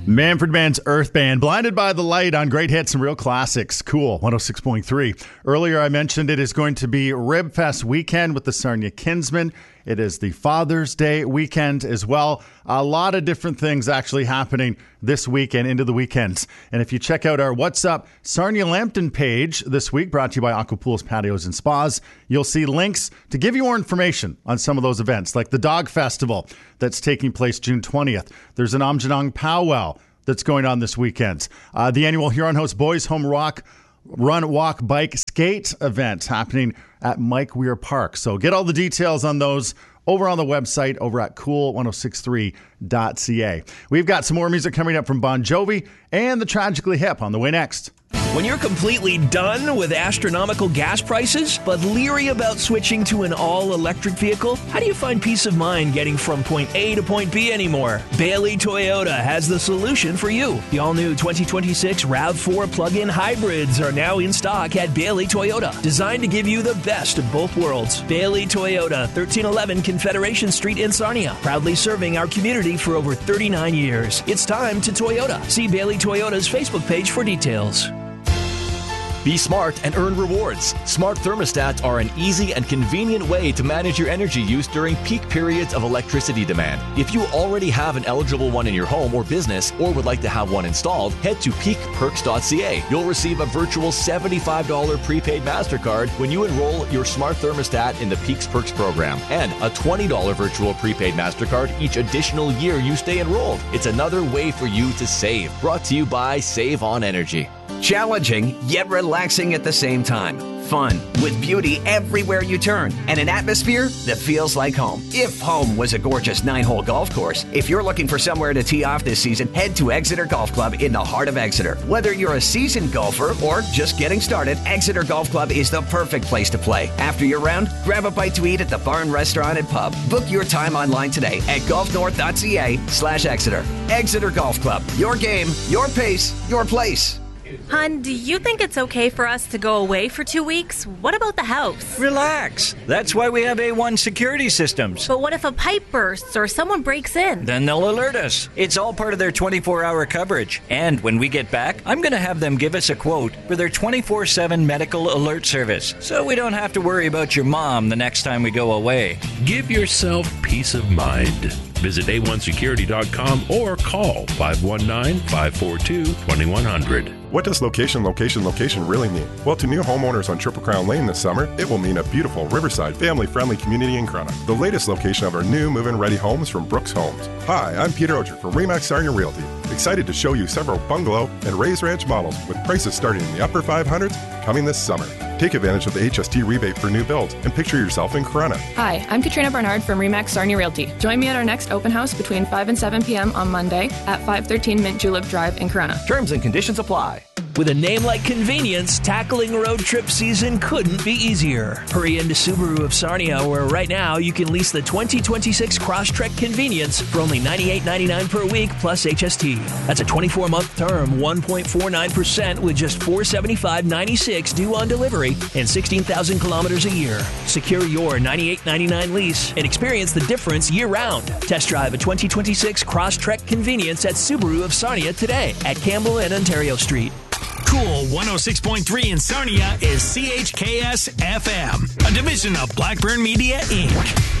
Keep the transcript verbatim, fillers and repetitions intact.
Manfred Mann's Earth Band, Blinded by the Light on Great Hits and Real Classics. Cool, one oh six point three. Earlier I mentioned it is going to be Rib Fest weekend with the Sarnia Kinsmen. It is the Father's Day weekend as well. A lot of different things actually happening this weekend into the weekends. And if you check out our What's Up Sarnia Lambton page this week, brought to you by Aqua Pools, Patios, and Spas, you'll see links to give you more information on some of those events, like the Dog Festival that's taking place June twentieth. There's an Amjanong Powwow that's going on this weekend. Uh, the annual Huron House Boys Home Rock Run, Walk, Bike, Skate event happening at Mike Weir Park. So get all the details on those over on the website over at cool ten sixty-three dot c a. We've got some more music coming up from Bon Jovi and the Tragically Hip on the way next. When you're completely done with astronomical gas prices, but leery about switching to an all-electric vehicle, how do you find peace of mind getting from point A to point B anymore? Bailey Toyota has the solution for you. The all-new twenty twenty-six RAV four plug-in hybrids are now in stock at Bailey Toyota, designed to give you the best of both worlds. Bailey Toyota, thirteen eleven Confederation Street in Sarnia, proudly serving our community for over thirty-nine years. It's time to Toyota. See Bailey Toyota's Facebook page for details. Be smart and earn rewards. Smart thermostats are an easy and convenient way to manage your energy use during peak periods of electricity demand. If you already have an eligible one in your home or business, or would like to have one installed, head to peak perks dot c a. You'll receive a virtual seventy-five dollars prepaid MasterCard when you enroll your smart thermostat in the Peaks Perks program, and a twenty dollars virtual prepaid MasterCard each additional year you stay enrolled. It's another way for you to save. Brought to you by Save on Energy. Challenging, yet relaxing at the same time. Fun, with beauty everywhere you turn, and an atmosphere that feels like home. If home was a gorgeous nine-hole golf course, if you're looking for somewhere to tee off this season, head to Exeter Golf Club in the heart of Exeter. Whether you're a seasoned golfer or just getting started, Exeter Golf Club is the perfect place to play. After your round, grab a bite to eat at the Barn Restaurant and Pub. Book your time online today at golf north dot c a slash Exeter. Exeter Golf Club. Your game, your pace, your place. Hun, do you think it's okay for us to go away for two weeks? What about the house? Relax. That's why we have A one security systems. But what if a pipe bursts or someone breaks in? Then they'll alert us. It's all part of their twenty-four hour coverage. And when we get back, I'm going to have them give us a quote for their twenty-four seven medical alert service, so we don't have to worry about your mom the next time we go away. Give yourself peace of mind. Visit A one security dot com or call five one nine, five four two, two one zero zero. What does location, location, location really mean? Well, to new homeowners on Triple Crown Lane this summer, it will mean a beautiful riverside, family-friendly community in Corunna. The latest location of our new move-in ready homes from Brooks Homes. Hi, I'm Peter Oger from Remax Sarnia Realty. Excited to show you several bungalow and raised ranch models with prices starting in the upper five hundreds coming this summer. Take advantage of the H S T rebate for new builds and picture yourself in Corunna. Hi, I'm Katrina Bernard from Remax Sarnia Realty. Join me at our next open house between five and seven p.m. on Monday at five thirteen Mint Julep Drive in Corunna. Terms and conditions apply. With a name like Convenience, tackling road trip season couldn't be easier. Hurry into Subaru of Sarnia, where right now you can lease the twenty twenty-six Crosstrek Convenience for only ninety-eight ninety-nine per week plus H S T. That's a twenty-four month term, one point four nine percent with just four hundred seventy-five dollars and ninety-six cents due on delivery and sixteen thousand kilometers a year. Secure your ninety-eight ninety-nine lease and experience the difference year-round. Test drive a twenty twenty-six Crosstrek Convenience at Subaru of Sarnia today at Campbell and Ontario Street. Cool one oh six point three in Sarnia is C H K S F M, a division of Blackburn Media, Incorporated.